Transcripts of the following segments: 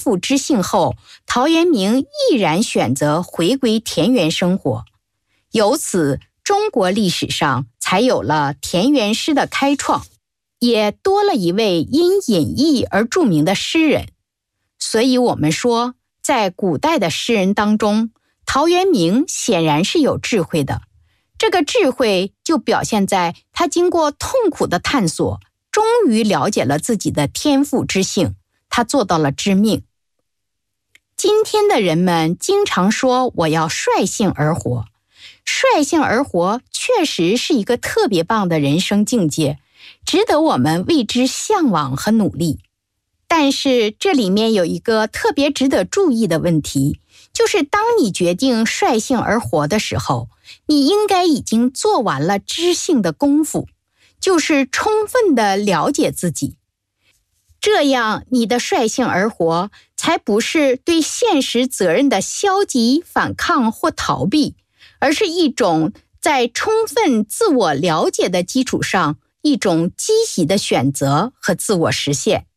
赋知性后，陶渊明毅然选择回归田园生活，由此中国历史上才有了田园诗的开创，也多了一位因隐逸而著名的诗人。所以我们说，在古代的诗人当中，陶渊明显然是有智慧的。这个智慧就表现在他经过痛苦的探索，终于了解了自己的天赋之性，他做到了知命。今天的人们经常说我要率性而活，率性而活确实是一个特别棒的人生境界，值得我们为之向往和努力。但是这里面有一个特别值得注意的问题，就是当你决定率性而活的时候，你应该已经做完了知性的功夫，就是充分的了解自己。这样你的率性而活才不是对现实责任的消极反抗或逃避，而是一种在充分自我了解的基础上一种积极的选择和自我实现。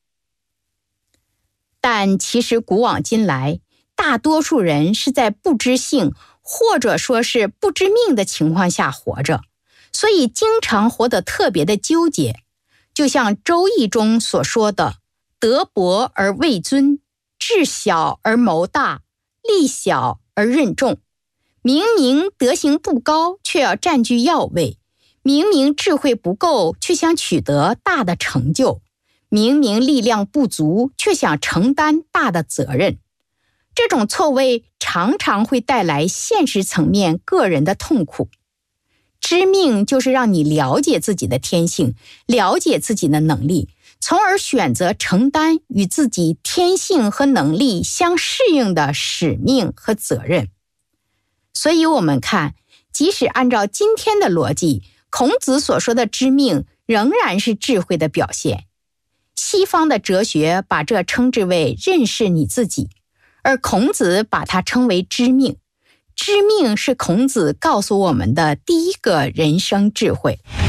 但其实古往今来，大多数人是在不知性或者说是不知命的情况下活着，所以经常活得特别的纠结。就像《周易》中所说的，德薄而位尊，智小而谋大，力小而任重。明明德行不高，却要占据要位；明明智慧不够，却想取得大的成就；明明力量不足，却想承担大的责任。这种错位常常会带来现实层面个人的痛苦。知命就是让你了解自己的天性，了解自己的能力，从而选择承担与自己天性和能力相适应的使命和责任。所以我们看，即使按照今天的逻辑，孔子所说的知命仍然是智慧的表现。西方的哲学把这称之为认识你自己，而孔子把它称为知命。知命是孔子告诉我们的第一个人生智慧。